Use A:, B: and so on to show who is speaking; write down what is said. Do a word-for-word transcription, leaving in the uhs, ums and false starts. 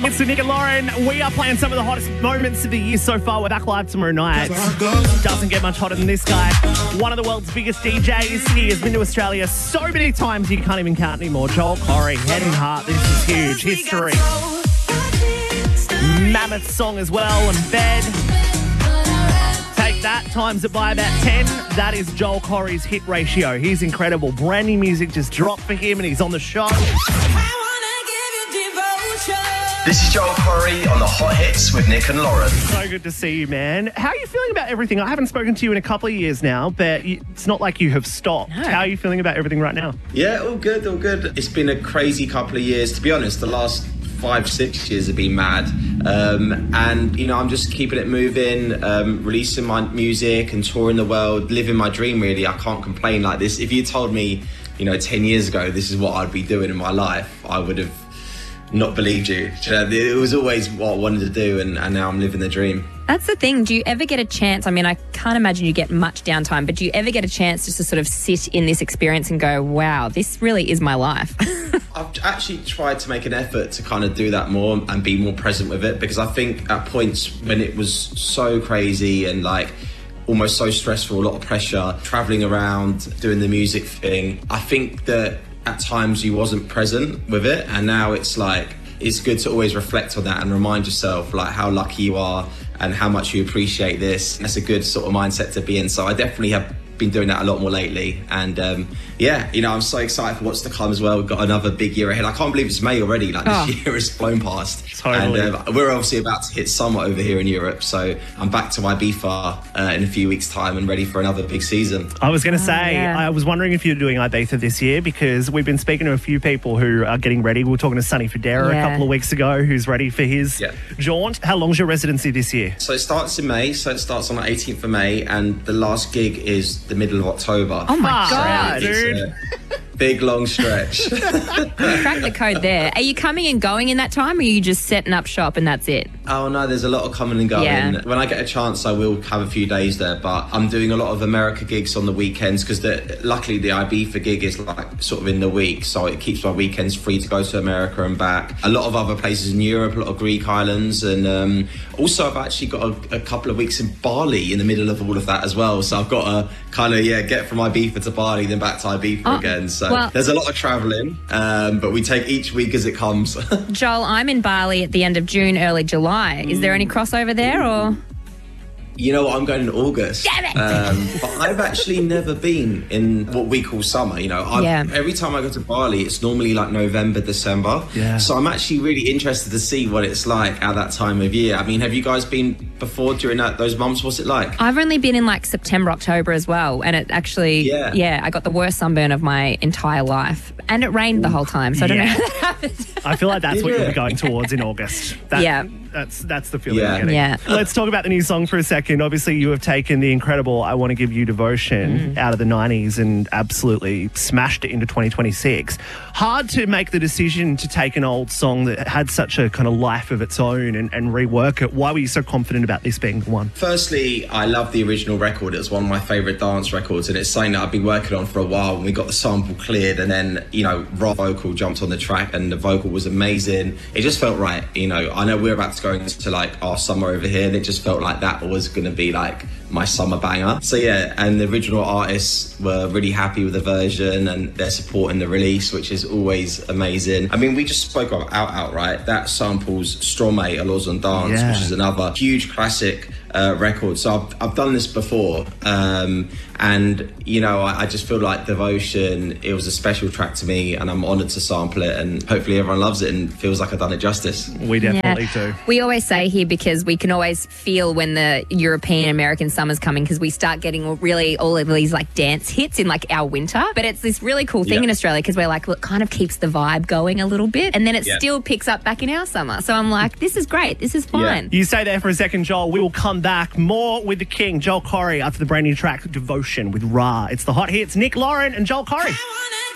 A: It's Nick and Lauren. We are playing some of the hottest moments of the year so far. We're back live tomorrow night. Doesn't get much hotter than this guy. One of the world's biggest D Js. He has been to Australia so many times you can't even count anymore. Joel Corry, Head and Heart. This is huge. History. Mammoth song as well. And Bed. Take that, times it by about ten. That is Joel Corry's hit ratio. He's incredible. Brand new music just dropped for him and he's on the show.
B: This is Joel Corry on the Hot Hits with Nick and Lauren.
A: So good to see you, man. How are you feeling about everything? I haven't spoken to you in a couple of years now, but it's not like you have stopped. No. How are you feeling about everything right now?
C: Yeah, all good, all good. It's been a crazy couple of years. To be honest, the last five, six years have been mad. Um, and, you know, I'm just keeping it moving, um, releasing my music and touring the world, living my dream, really. I can't complain like this. If you told me, you know, ten years ago, this is what I'd be doing in my life, I would have not believed you. It was always what I wanted to do, and, and now I'm living the dream.
D: That's the thing. Do you ever get a chance? I mean, I can't imagine you get much downtime, but do you ever get a chance just to sort of sit in this experience and go, wow, this really is my life?
C: I've actually tried to make an effort to kind of do that more and be more present with it, because I think at points when it was so crazy and like almost so stressful, a lot of pressure, traveling around, doing the music thing, I think that at times you wasn't present with it, and now it's like it's good to always reflect on that and remind yourself like how lucky you are and how much you appreciate this. That's a good sort of mindset to be in. So I definitely have been doing that a lot more lately, and um yeah, you know, I'm so excited for what's to come as well. We've got another big year ahead. I can't believe it's May already. Like this oh. year has flown past.
A: Totally.
C: And uh, we're obviously about to hit summer over here in Europe, so I'm back to Ibiza uh, in a few weeks' time and ready for another big season.
A: I was going to
D: oh,
A: say,
D: yeah.
A: I was wondering if you're doing Ibiza this year, because we've been speaking to a few people who are getting ready. We were talking to Sonny Fodera
D: yeah.
A: a couple of weeks ago, who's ready for his
C: yeah.
A: jaunt. How long's your residency this year?
C: So it starts in May, so it starts on the eighteenth of May, and the last gig is the middle of October.
D: Oh my God,
C: so
A: dude.
C: Uh, big long stretch.
D: Crack the code there. Are you coming and going in that time, or are you just setting up shop and that's it?
C: Oh no, there's a lot of coming and going.
D: Yeah.
C: When I get a chance, I will have a few days there, but I'm doing a lot of America gigs on the weekends, because luckily the Ibiza gig is like sort of in the week, so it keeps my weekends free to go to America and back. A lot of other places in Europe, a lot of Greek islands, and um, also I've actually got a, a couple of weeks in Bali in the middle of all of that as well. So I've got to kind of yeah get from Ibiza to Bali, then back to Ibiza
D: oh,
C: again. So
D: well,
C: there's a lot of travelling, um, but we take each week as it comes.
D: Joel, I'm in Bali at the end of June, early July. Is there any crossover there, or?
C: You know what, I'm going in August.
D: Damn it!
C: Um, but I've actually never been in what we call summer. You know, I've,
D: yeah.
C: every time I go to Bali, it's normally like November, December.
A: Yeah.
C: So I'm actually really interested to see what it's like at that time of year. I mean, have you guys been before during that, those months? What's it like?
D: I've only been in like September, October as well, and it actually,
C: yeah,
D: yeah I got the worst sunburn of my entire life, and it rained Ooh. the whole time. So I don't
A: yeah.
D: know how that happened.
A: I feel like that's
C: yeah.
A: what you'll be going towards in August. That,
D: yeah.
A: That's that's the feeling
C: yeah.
A: I'm getting.
D: Yeah.
A: Let's talk about the new song for a second. Obviously, you have taken the incredible I Want to Give You Devotion mm. out of the nineties and absolutely smashed it into twenty twenty-six. Hard to make the decision to take an old song that had such a kind of life of its own and, and rework it. Why were you so confident about this being the one?
C: Firstly, I love the original record. It was one of my favourite dance records, and it's something that I've been working on for a while. And we got the sample cleared, and then, you know, Rob vocal jumped on the track, and the vocal was amazing. It just felt right. You know, I know we're about to go into like our summer over here, and it just felt like that was going to be like my summer banger. So yeah, and the original artists were really happy with the version, and they're supporting the release, which is always amazing. I mean, we just spoke about Out Outright. That samples Stromae, Alors on Dance,
A: yeah.
C: which is another huge classic uh, record. So I've, I've done this before, um, and you know, I, I just feel like Devotion, it was a special track to me, and I'm honoured to sample it, and hopefully everyone loves it and feels like I've done it justice.
A: We definitely
D: yeah.
A: do.
D: We always say here, because we can always feel when the European American summer's coming, because we start getting really all of these like dance hits in like our winter. But it's this really cool thing
C: yeah.
D: in Australia, because we're like, well, it kind of keeps the vibe going a little bit, and then it
C: yeah.
D: still picks up back in our summer. So I'm like, this is great. This is fine.
A: Yeah. You stay there for a second, Joel. We will come back more with the king, Joel Corry, after the brand new track Devotion with Ra. It's the Hot Hits, Nick, Lauren and Joel Corry.